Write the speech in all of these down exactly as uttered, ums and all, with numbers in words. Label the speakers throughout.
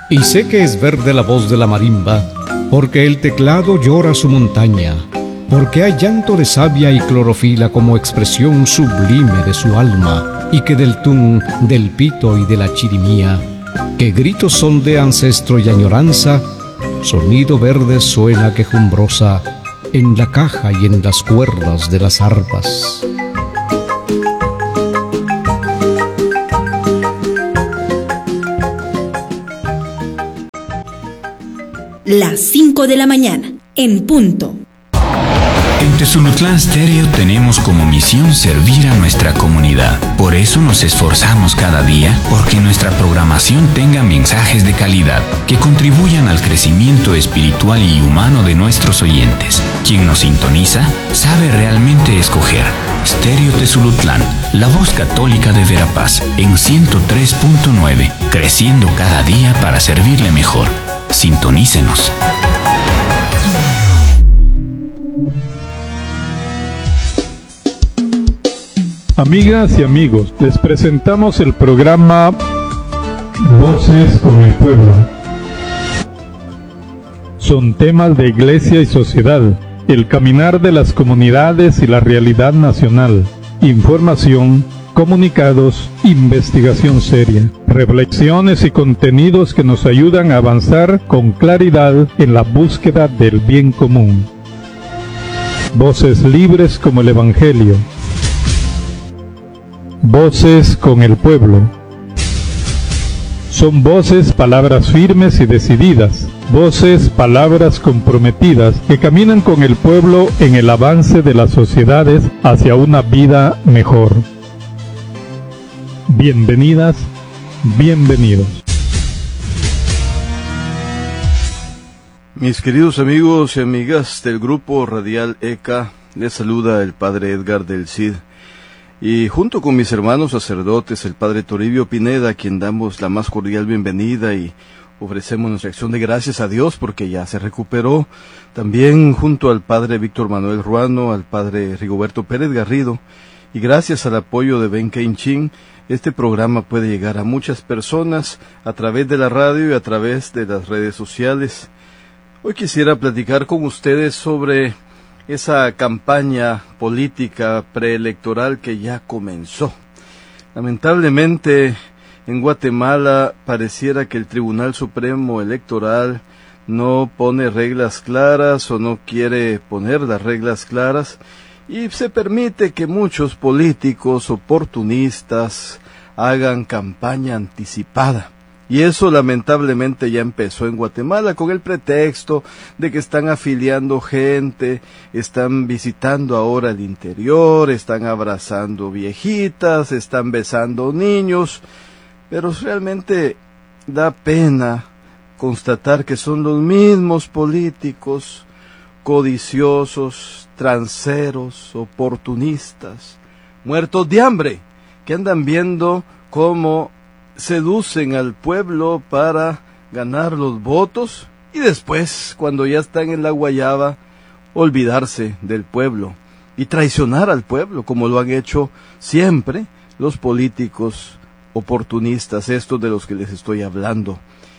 Speaker 1: Y sé que es verde la voz de la marimba, porque el teclado llora su montaña, porque hay llanto de savia y clorofila como expresión sublime de su alma, y que del tun, del pito y de la chirimía, que gritos son de ancestro y añoranza, sonido verde suena quejumbrosa en la caja y en las cuerdas de las arpas.
Speaker 2: Las cinco de la mañana, en punto.
Speaker 3: En Tezulutlán Stereo tenemos como misión servir a nuestra comunidad. Por eso nos esforzamos cada día porque nuestra programación tenga mensajes de calidad que contribuyan al crecimiento espiritual y humano de nuestros oyentes. Quien nos sintoniza sabe realmente escoger. Stereo Tezulutlán, la voz católica de Verapaz, en ciento tres punto nueve, creciendo cada día para servirle mejor. Sintonícenos.
Speaker 4: Amigas y amigos, les presentamos el programa Voces con el Pueblo. Son temas de iglesia y sociedad, el caminar de las comunidades y la realidad nacional, información, comunicados, investigación seria, reflexiones y contenidos que nos ayudan a avanzar con claridad en la búsqueda del bien común. Voces libres como el Evangelio. Voces con el pueblo. Son voces, palabras firmes y decididas, voces, palabras comprometidas que caminan con el pueblo en el avance de las sociedades hacia una vida mejor. Bienvenidas, bienvenidos.
Speaker 5: Mis queridos amigos y amigas del grupo radial E C A, les saluda el padre Edgar del Cid. Y junto con mis hermanos sacerdotes, el padre Toribio Pineda, a quien damos la más cordial bienvenida y ofrecemos nuestra acción de gracias a Dios porque ya se recuperó. También junto al padre Víctor Manuel Ruano, al padre Rigoberto Pérez Garrido, y gracias al apoyo de Ben Keinchin, este programa puede llegar a muchas personas a través de la radio y a través de las redes sociales. Hoy quisiera platicar con ustedes sobre esa campaña política preelectoral que ya comenzó. Lamentablemente, en Guatemala pareciera que el Tribunal Supremo Electoral no pone reglas claras o no quiere poner las reglas claras y se permite que muchos políticos oportunistas hagan campaña anticipada. Y eso lamentablemente ya empezó en Guatemala con el pretexto de que están afiliando gente, están visitando ahora el interior, están abrazando viejitas, están besando niños, pero realmente da pena constatar que son los mismos políticos codiciosos, transeros, oportunistas, muertos de hambre, que andan viendo cómo seducen al pueblo para ganar los votos y después, cuando ya están en la guayaba, olvidarse del pueblo y traicionar al pueblo, como lo han hecho siempre los políticos oportunistas, estos de los que les estoy hablando.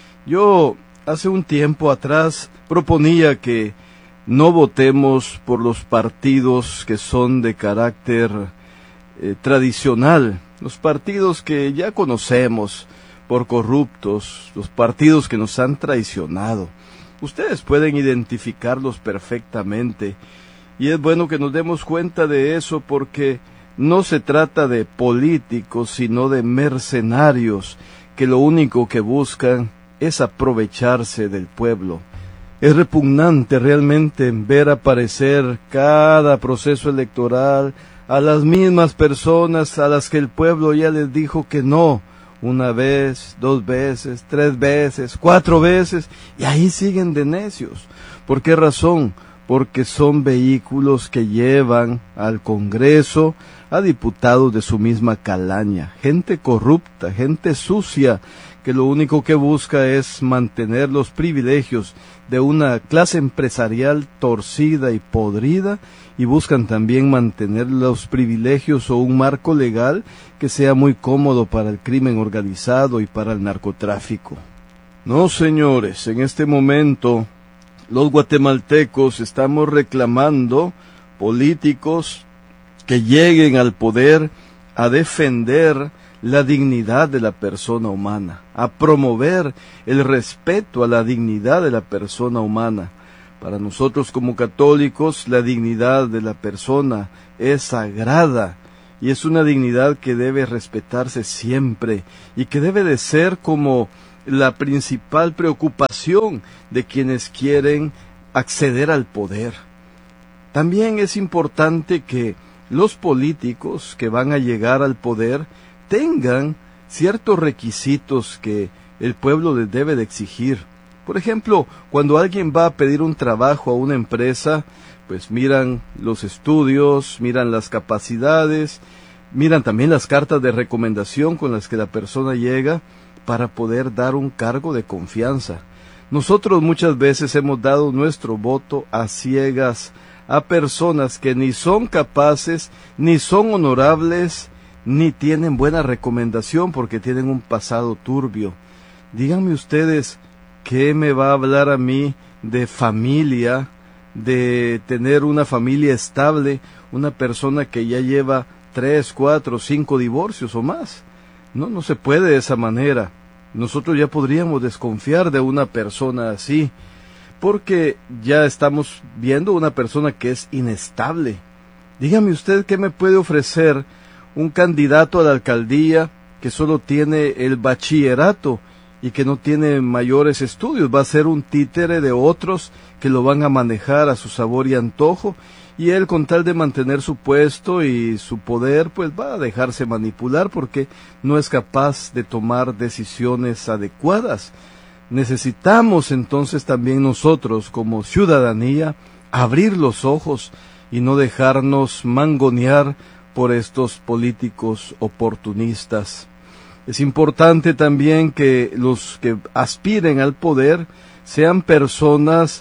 Speaker 5: Yo hace un tiempo atrás proponía que no votemos por los partidos que son de carácter eh, tradicional, los partidos que ya conocemos por corruptos, los partidos que nos han traicionado. Ustedes pueden identificarlos perfectamente y es bueno que nos demos cuenta de eso porque no se trata de políticos sino de mercenarios que lo único que buscan es aprovecharse del pueblo. Es repugnante realmente ver aparecer cada proceso electoral a las mismas personas a las que el pueblo ya les dijo que no, una vez, dos veces, tres veces, cuatro veces, y ahí siguen de necios. ¿Por qué razón? Porque son vehículos que llevan al Congreso a diputados de su misma calaña, gente corrupta, gente sucia, que lo único que busca es mantener los privilegios de una clase empresarial torcida y podrida, y buscan también mantener los privilegios o un marco legal que sea muy cómodo para el crimen organizado y para el narcotráfico. No, señores, en este momento los guatemaltecos estamos reclamando políticos que lleguen al poder a defender la dignidad de la persona humana, a promover el respeto a la dignidad de la persona humana. Para nosotros como católicos, la dignidad de la persona es sagrada y es una dignidad que debe respetarse siempre y que debe de ser como la principal preocupación de quienes quieren acceder al poder. También es importante que los políticos que van a llegar al poder tengan ciertos requisitos que el pueblo les debe de exigir. Por ejemplo, cuando alguien va a pedir un trabajo a una empresa, pues miran los estudios, miran las capacidades, miran también las cartas de recomendación con las que la persona llega para poder dar un cargo de confianza. Nosotros muchas veces hemos dado nuestro voto a ciegas a personas que ni son capaces, ni son honorables, ni tienen buena recomendación porque tienen un pasado turbio. Díganme ustedes, ¿qué me va a hablar a mí de familia, de tener una familia estable, una persona que ya lleva tres, cuatro, cinco divorcios o más? No, no se puede de esa manera. Nosotros ya podríamos desconfiar de una persona así, porque ya estamos viendo una persona que es inestable. Dígame usted qué me puede ofrecer un candidato a la alcaldía que solo tiene el bachillerato y que no tiene mayores estudios. Va a ser un títere de otros que lo van a manejar a su sabor y antojo, y él, con tal de mantener su puesto y su poder, pues va a dejarse manipular porque no es capaz de tomar decisiones adecuadas. Necesitamos entonces también nosotros, como ciudadanía, abrir los ojos y no dejarnos mangonear por estos políticos oportunistas. Es importante también que los que aspiren al poder sean personas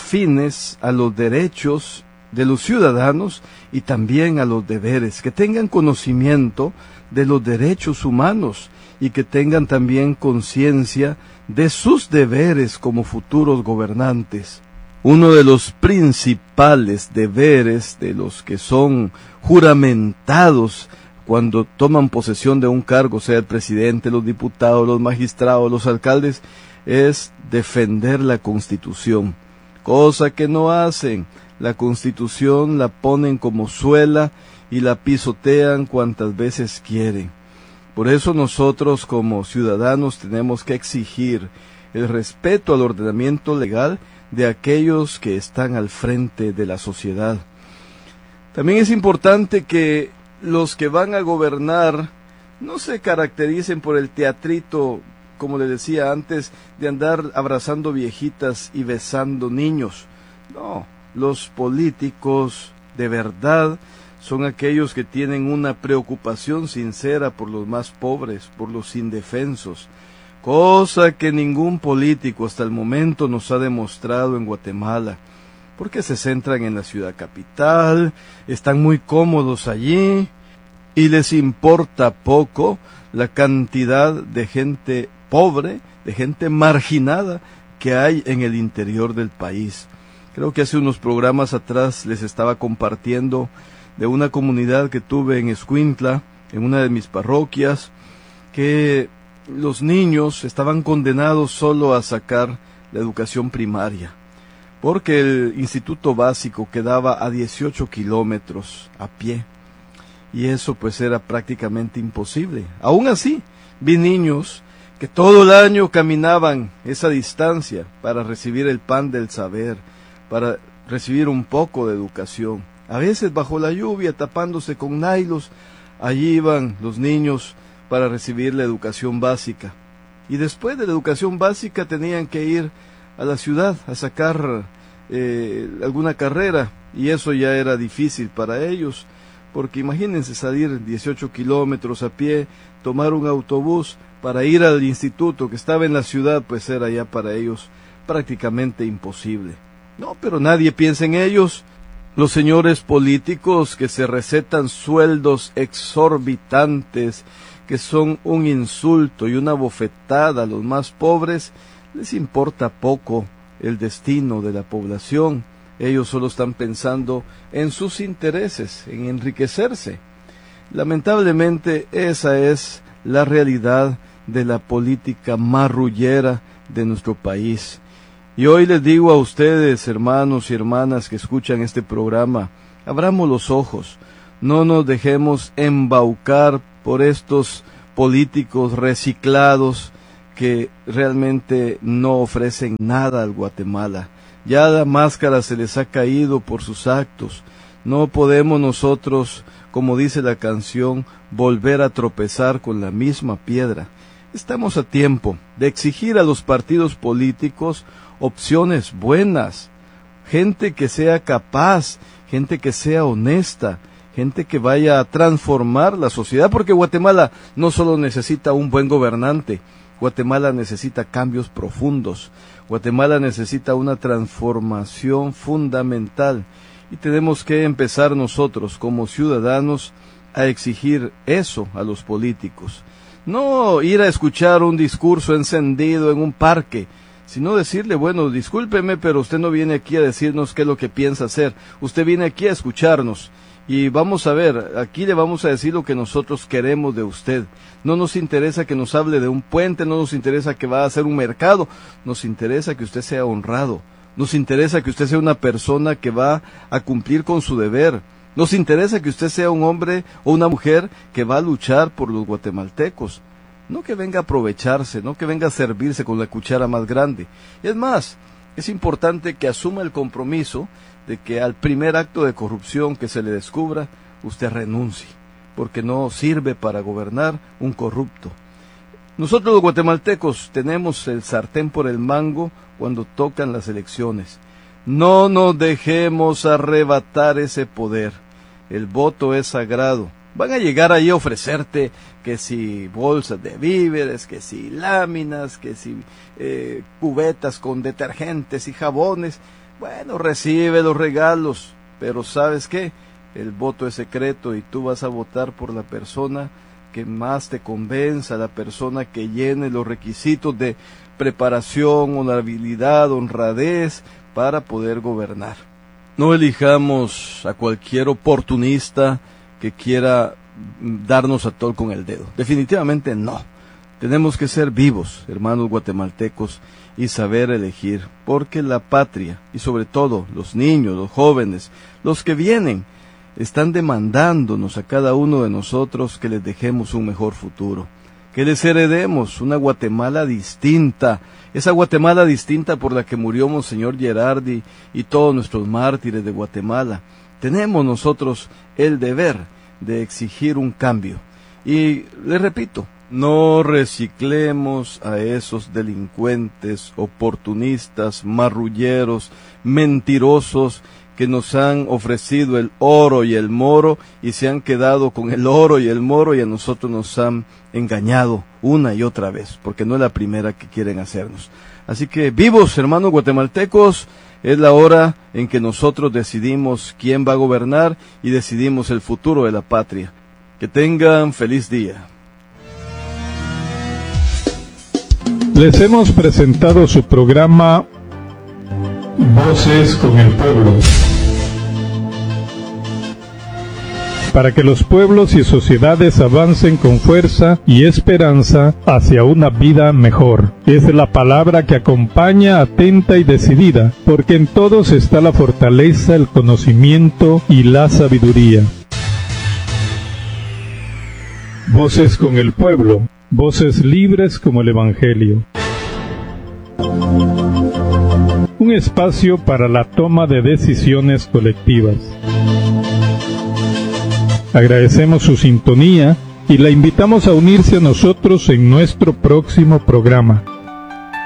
Speaker 5: afines a los derechos de los ciudadanos y también a los deberes, que tengan conocimiento de los derechos humanos y que tengan también conciencia de sus deberes como futuros gobernantes. Uno de los principales deberes de los que son juramentados cuando toman posesión de un cargo, sea el presidente, los diputados, los magistrados, los alcaldes, es defender la Constitución, cosa que no hacen. La Constitución la ponen como suela y la pisotean cuantas veces quieren. Por eso nosotros como ciudadanos tenemos que exigir el respeto al ordenamiento legal de aquellos que están al frente de la sociedad. También es importante que los que van a gobernar no se caractericen por el teatrito, como les decía antes, de andar abrazando viejitas y besando niños. No, los políticos de verdad son aquellos que tienen una preocupación sincera por los más pobres, por los indefensos, cosa que ningún político hasta el momento nos ha demostrado en Guatemala, porque se centran en la ciudad capital, están muy cómodos allí y les importa poco la cantidad de gente pobre, de gente marginada que hay en el interior del país. Creo que hace unos programas atrás les estaba compartiendo de una comunidad que tuve en Escuintla, en una de mis parroquias, que los niños estaban condenados solo a sacar la educación primaria, porque el instituto básico quedaba a dieciocho kilómetros a pie, y eso pues era prácticamente imposible. Aún así, vi niños que todo el año caminaban esa distancia para recibir el pan del saber, para recibir un poco de educación. A veces bajo la lluvia, tapándose con nailos, allí iban los niños para recibir la educación básica. Y después de la educación básica tenían que ir a la ciudad a sacar eh, alguna carrera, y eso ya era difícil para ellos, porque imagínense salir dieciocho kilómetros a pie, tomar un autobús para ir al instituto que estaba en la ciudad, pues era ya para ellos prácticamente imposible. No, pero nadie piensa en ellos. Los señores políticos que se recetan sueldos exorbitantes, que son un insulto y una bofetada a los más pobres, les importa poco el destino de la población. Ellos solo están pensando en sus intereses, en enriquecerse. Lamentablemente esa es la realidad de la política marrullera de nuestro país. Y hoy les digo a ustedes, hermanos y hermanas que escuchan este programa, abramos los ojos, no nos dejemos embaucar por estos políticos reciclados que realmente no ofrecen nada al Guatemala. Ya la máscara se les ha caído por sus actos. No podemos nosotros, como dice la canción, volver a tropezar con la misma piedra. Estamos a tiempo de exigir a los partidos políticos opciones buenas, gente que sea capaz, gente que sea honesta, gente que vaya a transformar la sociedad, porque Guatemala no solo necesita un buen gobernante, Guatemala necesita cambios profundos, Guatemala necesita una transformación fundamental, y tenemos que empezar nosotros como ciudadanos a exigir eso a los políticos. No ir a escuchar un discurso encendido en un parque, sino decirle, bueno, discúlpeme, pero usted no viene aquí a decirnos qué es lo que piensa hacer, usted viene aquí a escucharnos, y vamos a ver, aquí le vamos a decir lo que nosotros queremos de usted. No nos interesa que nos hable de un puente, no nos interesa que va a hacer un mercado, nos interesa que usted sea honrado, nos interesa que usted sea una persona que va a cumplir con su deber, nos interesa que usted sea un hombre o una mujer que va a luchar por los guatemaltecos. No que venga a aprovecharse, no que venga a servirse con la cuchara más grande. Y es más, es importante que asuma el compromiso de que al primer acto de corrupción que se le descubra, usted renuncie, porque no sirve para gobernar un corrupto. Nosotros los guatemaltecos tenemos el sartén por el mango cuando tocan las elecciones. No nos dejemos arrebatar ese poder. El voto es sagrado. Van a llegar ahí a ofrecerte que si bolsas de víveres, que si láminas, que si eh, cubetas con detergentes y jabones. Bueno, recibe los regalos, pero ¿sabes qué? El voto es secreto y tú vas a votar por la persona que más te convenza, la persona que llene los requisitos de preparación, honorabilidad, honradez para poder gobernar. No elijamos a cualquier oportunista que quiera darnos a tol con el dedo. Definitivamente no. Tenemos que ser vivos, hermanos guatemaltecos, y saber elegir, porque la patria, y sobre todo los niños, los jóvenes, los que vienen, están demandándonos a cada uno de nosotros que les dejemos un mejor futuro, que les heredemos una Guatemala distinta, esa Guatemala distinta por la que murió Monseñor Gerardi y todos nuestros mártires de Guatemala. Tenemos nosotros el deber de exigir un cambio. Y les repito, no reciclemos a esos delincuentes, oportunistas, marrulleros, mentirosos que nos han ofrecido el oro y el moro y se han quedado con el oro y el moro y a nosotros nos han engañado una y otra vez, porque no es la primera que quieren hacernos. Así que vivos, hermanos guatemaltecos, es la hora en que nosotros decidimos quién va a gobernar y decidimos el futuro de la patria. Que tengan feliz día.
Speaker 4: Les hemos presentado su programa Voces con el Pueblo, para que los pueblos y sociedades avancen con fuerza y esperanza hacia una vida mejor. Es la palabra que acompaña atenta y decidida, porque en todos está la fortaleza, el conocimiento y la sabiduría. Voces con el Pueblo, voces libres como el Evangelio. Un espacio para la toma de decisiones colectivas. Agradecemos su sintonía y la invitamos a unirse a nosotros en nuestro próximo programa.